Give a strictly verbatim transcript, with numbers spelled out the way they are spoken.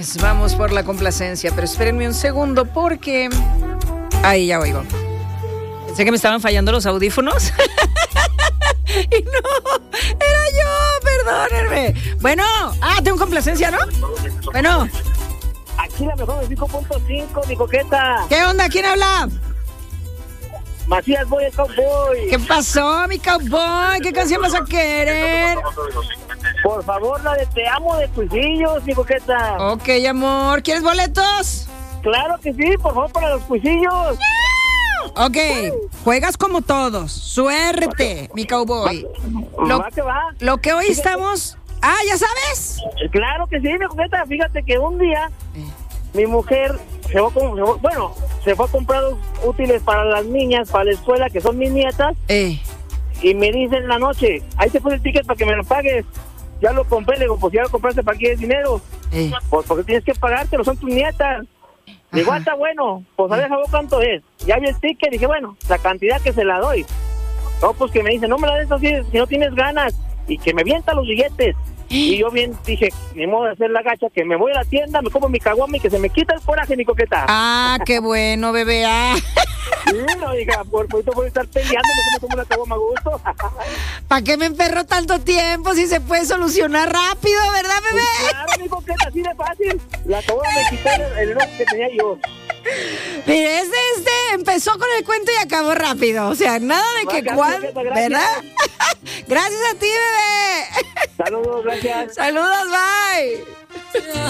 señores, vamos por la complacencia, pero espérenme un segundo porque... Ahí ya oigo. Pensé que me estaban fallando los audífonos. Y no, era yo, perdónenme. Bueno, ah, tengo complacencia, ¿no? Bueno. Aquí la mejor de cinco punto cinco, mi coqueta. ¿Qué onda? ¿Quién habla? Macías Boy, el cowboy. ¿Qué pasó, mi cowboy? ¿Qué canción vas a querer? Por favor, la de Te Amo de Cuisillos, mi coqueta. Ok, amor. ¿Quieres boletos? Claro que sí, por favor, para los Cuisillos. Ok, juegas como todos. Suerte, mi cowboy. Lo, va que va. Lo que hoy estamos... Ah, ¿ya sabes? Claro que sí, mi coqueta. Fíjate que un día Eh. mi mujer se fue, con, se fue, bueno, se fue a comprar útiles para las niñas, para la escuela, que son mis nietas. Eh. Y me dice en la noche, ahí te puse el ticket para que me lo pagues. Ya lo compré, le digo, pues ya lo compraste, ¿para qué es dinero? Eh. Pues porque tienes que pagártelo, son tus nietas. Digo, ah, está bueno, pues a ver, ¿sabes cuánto es? Ya vi el ticket, dije, bueno, la cantidad que se la doy. No, pues que me dice, no me la des así, si no tienes ganas. Y que me vienta los billetes. Y yo bien dije, ni modo de hacer la gacha, que me voy a la tienda, me como mi caguama y que se me quita el coraje, mi coqueta. Ah, qué bueno, bebé. Ah. Sí, no, hija, por poquito voy a estar peleando, no me como la caguama a gusto. ¿Para qué me emperro tanto tiempo si se puede solucionar rápido, verdad, bebé? Pues claro, mi coqueta, así de fácil. La caguama me quité el, el enojo que tenía yo. Mire, este, este empezó con el cuento y acabó rápido. O sea, nada de que cuál, ¿verdad? Gracias a ti, bebé. Saludos, gracias. Saludos, bye.